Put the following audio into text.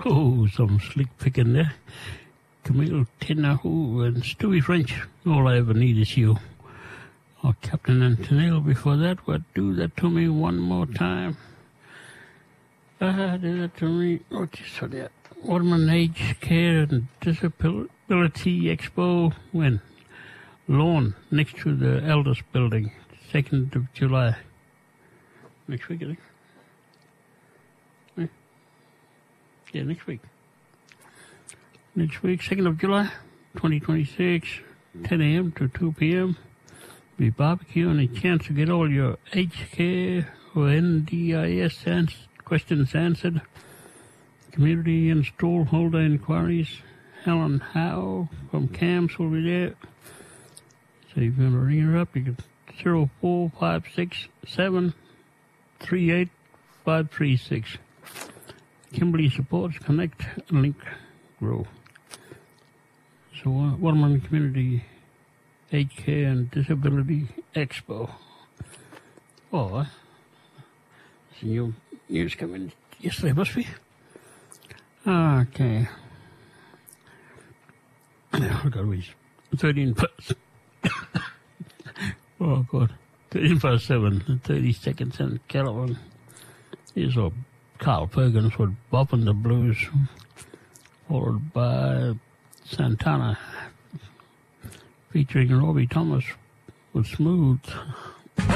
Oh, some slick picking there. Camille Tenahu and Stewie French. All I ever need is you. Oh, Captain Antonello before that. What? Do that to me one more time. Do that to me. Oh, just for that. Waterman Age Care and Disability Expo. When? Lawn next to the Elders Building. 2nd of July. Next week, I think. Yeah, next week. Next week, 2nd of July, 2026, 10 a.m. to 2 p.m. Be barbecue and a chance to get all your HK or NDIS questions answered. Community and stallholder inquiries. Helen Howe from CAMS will be there. So you're going to ring her up. You can 04567 38536. Kimberly supports Connect, Link, Grow. So, Waterman Community HK and Disability Expo. Oh, some new news coming yesterday, must be. Okay. Look at these. 13 past. Oh, God. 13 past 7, 30 seconds in California. Here's a Carl Perkins with Boppin' the Blues, followed by Santana featuring Robbie Thomas with Smooth.